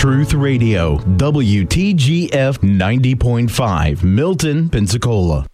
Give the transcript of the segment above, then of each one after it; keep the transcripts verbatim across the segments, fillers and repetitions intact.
Truth Radio, W T G F ninety point five, Milton, Pensacola.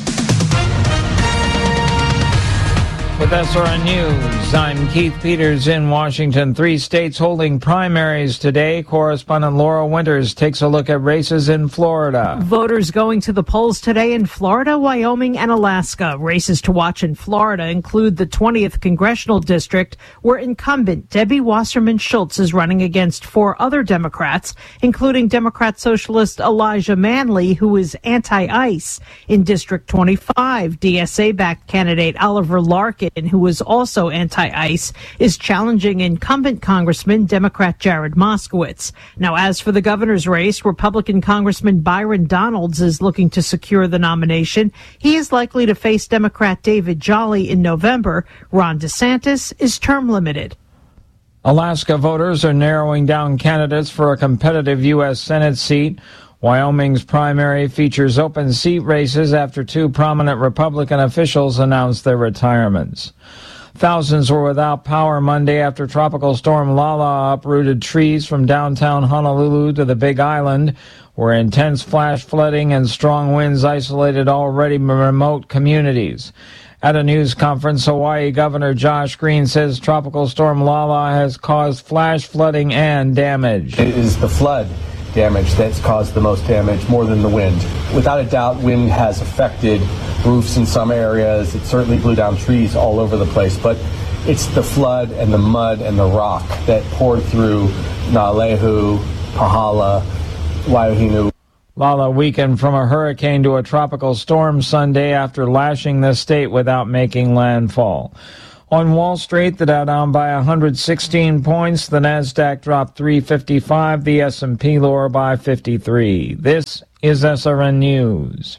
With S R N News, I'm Keith Peters in Washington. Three states holding primaries today. Correspondent Laura Winters takes a look at races in Florida. Voters going to the polls today in Florida, Wyoming, and Alaska. Races to watch in Florida include the twentieth Congressional District, where incumbent Debbie Wasserman Schultz is running against four other Democrats, including Democrat Socialist Elijah Manley, who is anti-ICE. In District twenty-five, D S A-backed candidate Oliver Larkin, who is also anti-ICE, is challenging incumbent Congressman Democrat Jared Moskowitz. Now, as for the governor's race, Republican Congressman Byron Donalds is looking to secure the nomination. He is likely to face Democrat David Jolly in November. Ron DeSantis is term limited. Alaska voters are narrowing down candidates for a competitive U S Senate seat. Wyoming's primary features open seat races after two prominent Republican officials announced their retirements. Thousands were without power Monday after Tropical Storm Lala uprooted trees from downtown Honolulu to the Big Island, where intense flash flooding and strong winds isolated already remote communities. At a news conference, Hawaii Governor Josh Green says Tropical Storm Lala has caused flash flooding and damage. It is the flood damage that's caused the most damage, more than the wind. Without a doubt, wind has affected roofs in some areas. It certainly blew down trees all over the place, but it's the flood and the mud and the rock that poured through Naalehu, Pahala, Waiohinu. Lala weakened from a hurricane to a tropical storm Sunday after lashing the state without making landfall. On Wall Street, the Dow down by one hundred sixteen points. The Nasdaq dropped three fifty-five. The S and P lower by fifty-three. This is S R N News.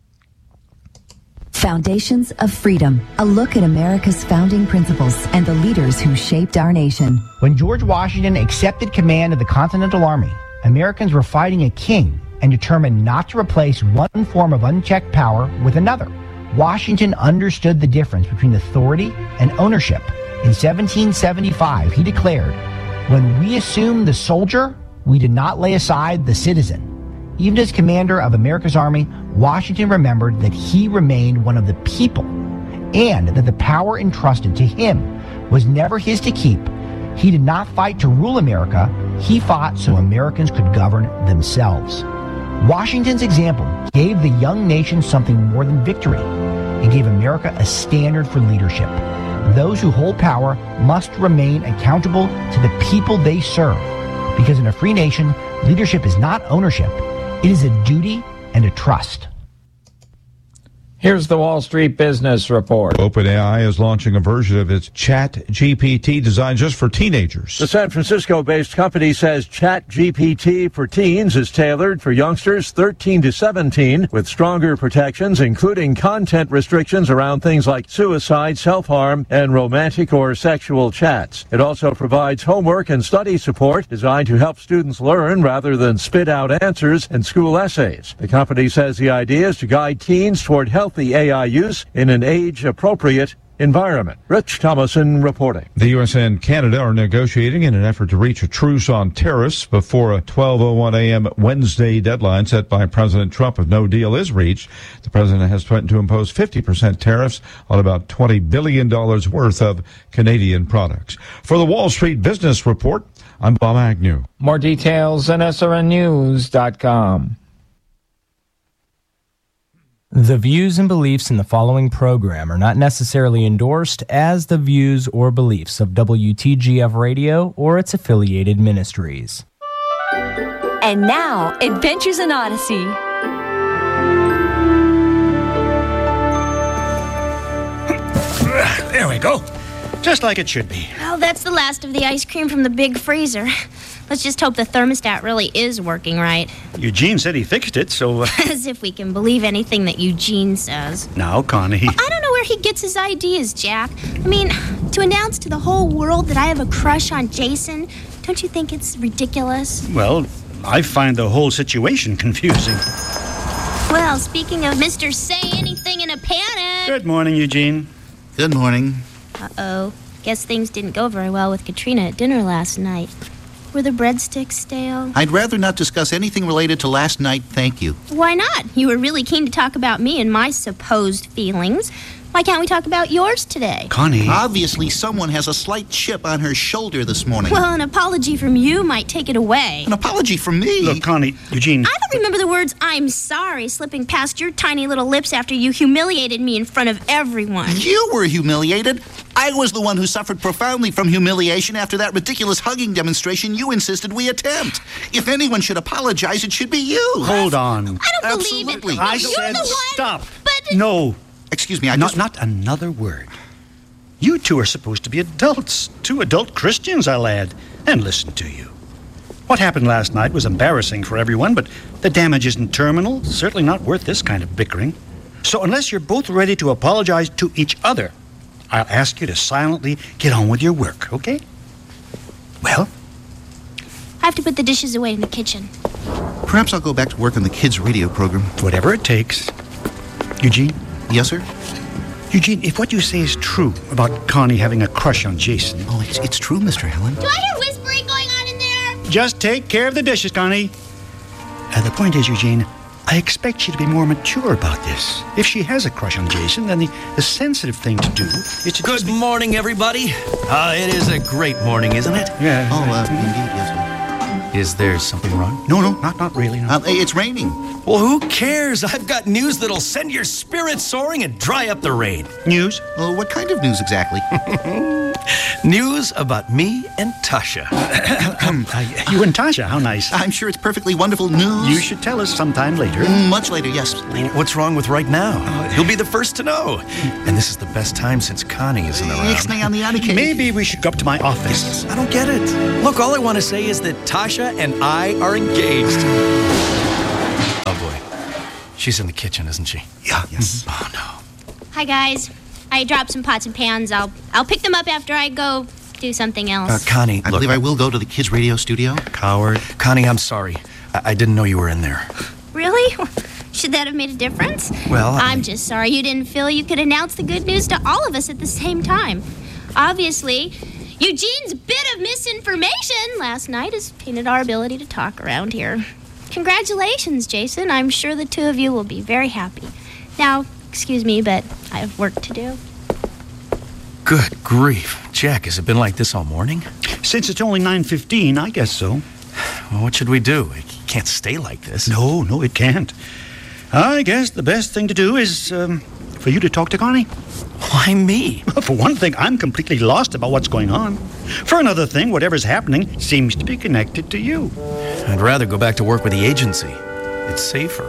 Foundations of Freedom, a look at America's founding principles and the leaders who shaped our nation. When George Washington accepted command of the Continental Army, Americans were fighting a king and determined not to replace one form of unchecked power with another. Washington understood the difference between authority and ownership. In seventeen seventy-five, he declared, "When we assumed the soldier, we did not lay aside the citizen." Even as commander of America's Army, Washington remembered that he remained one of the people and that the power entrusted to him was never his to keep. He did not fight to rule America. He fought so Americans could govern themselves. Washington's example gave the young nation something more than victory. It gave America a standard for leadership. Those who hold power must remain accountable to the people they serve. Because in a free nation, leadership is not ownership. It is a duty and a trust. Here's the Wall Street Business Report. OpenAI is launching a version of its ChatGPT designed just for teenagers. The San Francisco-based company says ChatGPT for teens is tailored for youngsters thirteen to seventeen with stronger protections, including content restrictions around things like suicide, self-harm, and romantic or sexual chats. It also provides homework and study support designed to help students learn rather than spit out answers in school essays. The company says the idea is to guide teens toward healthy A I use in an age-appropriate environment. Rich Thomason reporting. The U S and Canada are negotiating in an effort to reach a truce on tariffs before a twelve oh one a.m. Wednesday deadline set by President Trump. If no deal is reached, the president has threatened to impose fifty percent tariffs on about twenty billion dollars worth of Canadian products. For the Wall Street Business Report, I'm Bob Agnew. More details at S R N news dot com. The views and beliefs in the following program are not necessarily endorsed as the views or beliefs of W T G F Radio or its affiliated ministries. And now, Adventures in Odyssey. There we go. Just like it should be. Well, that's the last of the ice cream from the big freezer. Let's just hope the thermostat really is working right. Eugene said he fixed it, so... Uh... As if we can believe anything that Eugene says. Now, Connie... Well, I don't know where he gets his ideas, Jack. I mean, to announce to the whole world that I have a crush on Jason, don't you think it's ridiculous? Well, I find the whole situation confusing. Well, speaking of Mister Say Anything in a Panic... Good morning, Eugene. Good morning. Uh-oh. Guess things didn't go very well with Katrina at dinner last night. Were the breadsticks stale? I'd rather not discuss anything related to last night, thank you. Why not? You were really keen to talk about me and my supposed feelings. Why can't we talk about yours today? Connie. Obviously, someone has a slight chip on her shoulder this morning. Well, an apology from you might take it away. An apology from me? Look, Connie, Eugene. I don't remember the words "I'm sorry" slipping past your tiny little lips after you humiliated me in front of everyone. You were humiliated. I was the one who suffered profoundly from humiliation after that ridiculous hugging demonstration you insisted we attempt. If anyone should apologize, it should be you. Hold on. I don't believe it. Absolutely. I You're said the one, stop. But No. Excuse me, I Not, just... not another word. You two are supposed to be adults. Two adult Christians, I'll add. And listen to you. What happened last night was embarrassing for everyone, but the damage isn't terminal. Certainly not worth this kind of bickering. So unless you're both ready to apologize to each other, I'll ask you to silently get on with your work, okay? Well? I have to put the dishes away in the kitchen. Perhaps I'll go back to work on the kids' radio program. Whatever it takes. Eugene? Yes, sir? Eugene, if what you say is true about Connie having a crush on Jason... Oh, it's, it's true, Mister Helen. Do I hear whispering going on in there? Just take care of the dishes, Connie. Uh, the point is, Eugene, I expect you to be more mature about this. If she has a crush on Jason, then the, the sensitive thing to do is to... Good morning, everybody. Uh, it is a great morning, isn't it? Yeah. Oh, uh, indeed, yes, sir. Is there something wrong? No, no, not, not really. No. Uh, it's raining. Well, who cares? I've got news that'll send your spirits soaring and dry up the rain. News? Well, what kind of news exactly? News about me and Tasha. uh, you and Tasha, how nice. I'm sure it's perfectly wonderful news. You should tell us sometime later. Mm, much later, yes. What's wrong with right now? You'll be the first to know. And this is the best time since Connie isn't around. Ixnay on the Anike. Maybe we should go up to my office. I don't get it. Look, all I want to say is that Tasha and I are engaged. Oh, boy. She's in the kitchen, isn't she? Yeah, yes. Oh, no. Hi, guys. I dropped some pots and pans. I'll I'll pick them up after I go do something else. Uh, Connie, I look, believe I will go to the kids' radio studio. Coward. Connie, I'm sorry. I, I didn't know you were in there. Really? Should that have made a difference? Well, I... I'm just sorry you didn't feel you could announce the good news to all of us at the same time. Obviously, Eugene's bit of misinformation last night has tainted our ability to talk around here. Congratulations, Jason. I'm sure the two of you will be very happy. Now, excuse me, but I have work to do. Good grief. Jack, has it been like this all morning? Since it's only nine fifteen, I guess so. Well, what should we do? It can't stay like this. No, no, it can't. I guess the best thing to do is um, for you to talk to Connie. Why me? For one thing, I'm completely lost about what's going on. For another thing, whatever's happening seems to be connected to you. I'd rather go back to work with the agency. It's safer.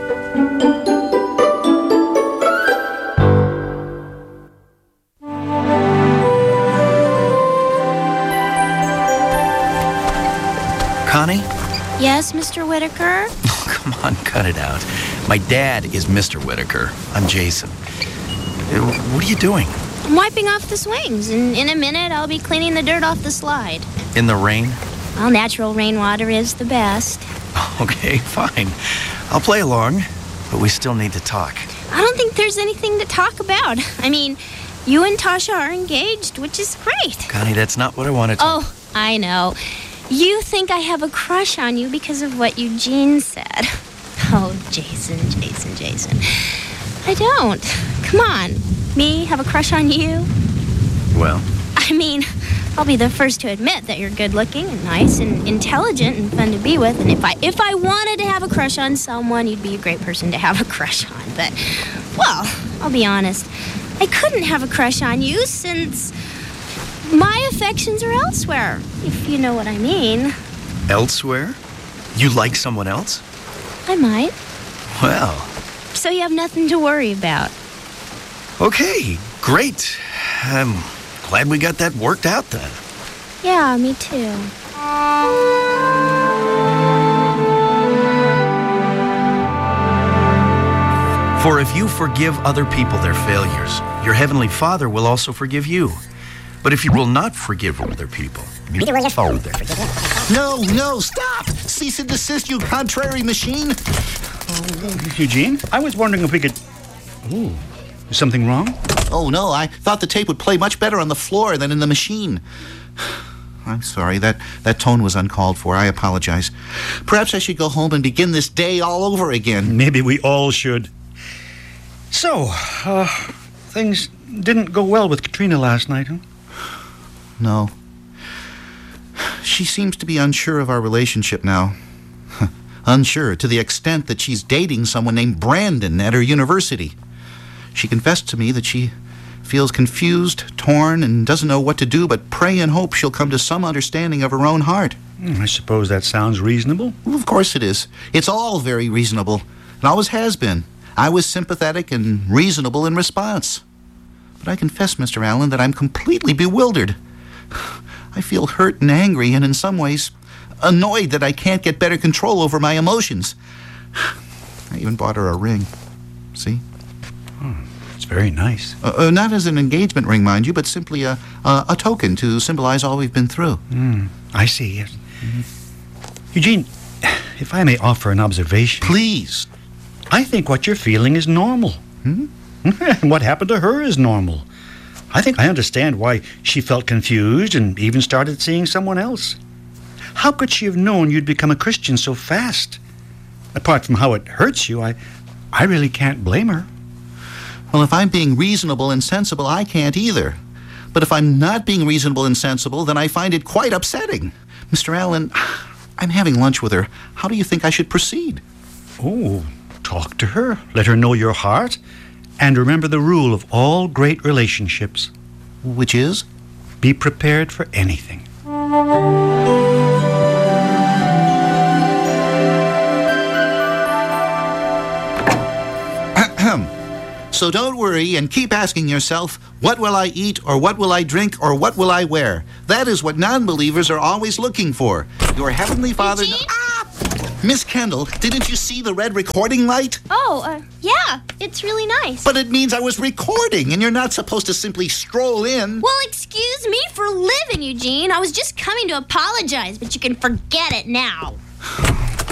Connie? Yes, Mister Whitaker? Oh, come on, cut it out. My dad is Mister Whitaker. I'm Jason. Uh, What are you doing? I'm wiping off the swings, and in a minute I'll be cleaning the dirt off the slide. In the rain? Well, natural rainwater is the best. Okay, fine. I'll play along, but we still need to talk. I don't think there's anything to talk about. I mean, you and Tasha are engaged, which is great. Connie, that's not what I wanted to... Oh, I know. You think I have a crush on you because of what Eugene said. Oh, Jason, Jason, Jason. I don't. Come on. Me have a crush on you? Well? I mean, I'll be the first to admit that you're good looking and nice and intelligent and fun to be with. And if I if I wanted to have a crush on someone, you'd be a great person to have a crush on. But, well, I'll be honest. I couldn't have a crush on you since my affections are elsewhere, if you know what I mean. Elsewhere? You like someone else? I might. Well... So you have nothing to worry about. Okay, great. I'm glad we got that worked out then. Yeah, me too. For if you forgive other people their failures, your heavenly Father will also forgive you. But if you will not forgive other people, you will follow their forgiveness. No, no, stop! Cease and desist, you contrary machine! Oh, Eugene, I was wondering if we could... Ooh, is something wrong? Oh, no, I thought the tape would play much better on the floor than in the machine. I'm sorry. That, that tone was uncalled for. I apologize. Perhaps I should go home and begin this day all over again. Maybe we all should. So, uh, things didn't go well with Katrina last night, huh? No. She seems to be unsure of our relationship now. Unsure to the extent that she's dating someone named Brandon at her university. She confessed to me that she feels confused, torn, and doesn't know what to do but pray and hope she'll come to some understanding of her own heart. Mm, I suppose that sounds reasonable. Well, of course it is. It's all very reasonable. It always has been. I was sympathetic and reasonable in response. But I confess, Mister Allen, that I'm completely bewildered. I feel hurt and angry, and in some ways, annoyed that I can't get better control over my emotions. I even bought her a ring. See? Oh, it's very nice. Uh, uh, not as an engagement ring, mind you, but simply a, a, a token to symbolize all we've been through. Mm, I see, yes. Mm-hmm. Eugene, if I may offer an observation. Please. I think what you're feeling is normal. Hmm? And what happened to her is normal. I think I understand why she felt confused and even started seeing someone else. How could she have known you'd become a Christian so fast? Apart from how it hurts you, I, I really can't blame her. Well, if I'm being reasonable and sensible, I can't either. But if I'm not being reasonable and sensible, then I find it quite upsetting. Mister Allen, I'm having lunch with her. How do you think I should proceed? Oh, talk to her. Let her know your heart. And remember the rule of all great relationships. Which is? Be prepared for anything. So don't worry and keep asking yourself, what will I eat, or what will I drink, or what will I wear? That is what non-believers are always looking for. Your Heavenly Father... Ah! Miss Kendall, didn't you see the red recording light? Oh, uh, yeah, it's really nice. But it means I was recording, and you're not supposed to simply stroll in. Well, excuse me for living, Eugene. I was just coming to apologize, but you can forget it now.